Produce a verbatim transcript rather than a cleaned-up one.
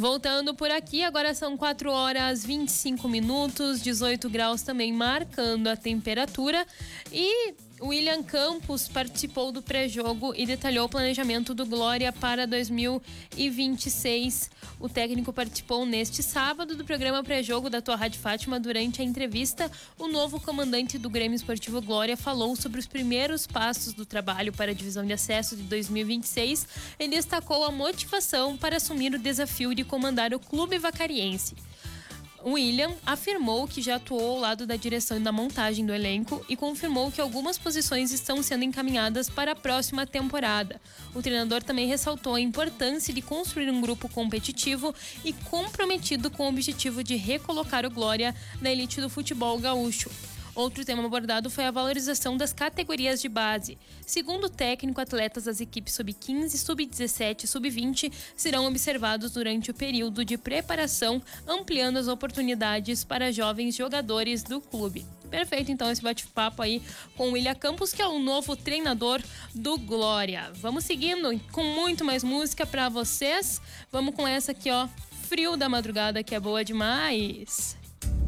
Voltando por aqui, agora são quatro horas e vinte e cinco minutos, dezoito graus também marcando a temperatura. E William Campos participou do pré-jogo e detalhou o planejamento do Glória para dois mil e vinte e seis. O técnico participou neste sábado do programa pré-jogo da tua Rádio Fátima. Durante a entrevista, o novo comandante do Grêmio Esportivo Glória falou sobre os primeiros passos do trabalho para a divisão de acesso de dois mil e vinte e seis e destacou a motivação para assumir o desafio de comandar o clube vacariense. William afirmou que já atuou ao lado da direção e da montagem do elenco e confirmou que algumas posições estão sendo encaminhadas para a próxima temporada. O treinador também ressaltou a importância de construir um grupo competitivo e comprometido com o objetivo de recolocar o Glória na elite do futebol gaúcho. Outro tema abordado foi a valorização das categorias de base. Segundo o técnico, atletas das equipes sub quinze, sub dezessete e sub vinte serão observados durante o período de preparação, ampliando as oportunidades para jovens jogadores do clube. Perfeito, então, esse bate-papo aí com o William Campos, que é o novo treinador do Glória. Vamos seguindo com muito mais música para vocês. Vamos com essa aqui, ó, Frio da Madrugada, que é boa demais.